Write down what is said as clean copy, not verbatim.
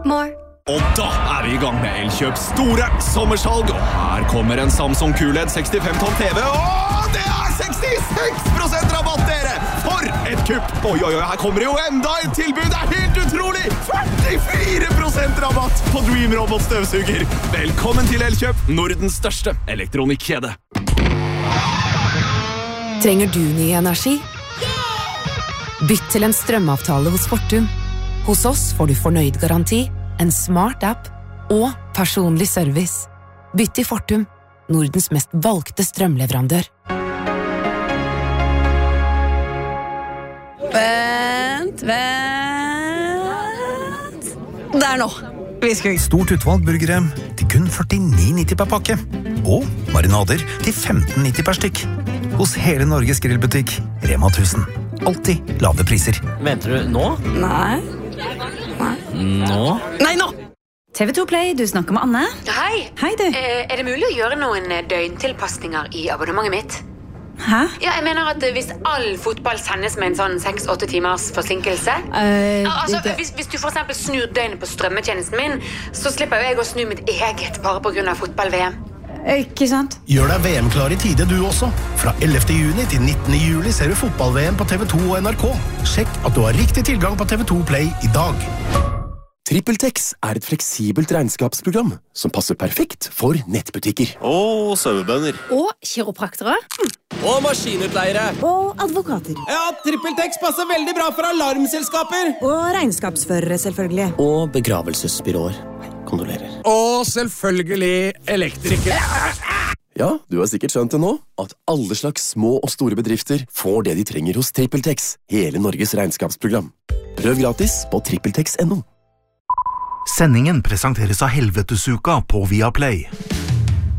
Want more? Og da vi I gang med Elkjøp store sommersalg. Og her kommer en Samsung QLED 65 tom TV. Og det 66% rabatt, dere! For et kupp! Oi, her kommer jo enda et tilbud. Det helt utrolig! 44% rabatt på Dream Robot støvsuger. Velkommen til Elkjøp, Nordens største elektronikkjede. Trenger du ny energi? Bytt til en strømavtale hos Fortum. Hos oss får du fornøyd garanti, en smart app og personlig service. Bytt til Fortum, Nordens mest valgte strømleverandør. Vent. Der nå. Stort utvalg burgere til kun 49,90 per pakke. Og marinader til 15,90 per stykk. Hos hele Norges grillbutikk, Rema 1000. Alltid lave priser. Venter du nå? Nei. Nå? Nei, nå! TV2 Play, du snakker med Anne. Hei. Hei, du. Det mulig å gjøre noen døgntilpasninger I abonnementet mitt? Hæ? Ja, jeg mener at hvis all fotball sendes med en sånn 6-8 timers forsinkelse hvis du for eksempel snur døgnet på strømmetjenesten min, så slipper jeg å snu mitt eget bare på grunn av fotball-VM. Ikke sant? Gjør deg VM-klar I tide du også. Fra 11. juni til 19. juli ser du fotball-VM på TV2 og NRK. Sjekk at du har riktig tilgang på TV2 Play I dag. TrippelTex et fleksibelt regnskapsprogram som passer perfekt for nettbutikker. Og sauebønder. Og kiropraktere. Og maskinutleiere. Og advokater. Ja, TrippelTex passer veldig bra for alarmselskaper. Og regnskapsførere, selvfølgelig. Og begravelsesbyråer. Kondolerer. Og selvfølgelig elektrikere. Ja, du har sikkert skjønt det nå, at alle slags små og store bedrifter får det de trenger hos TrippelTex, hele Norges regnskapsprogram. Prøv gratis på trippeltex.no. Sendingen presenteres av Helvetesuka på Viaplay.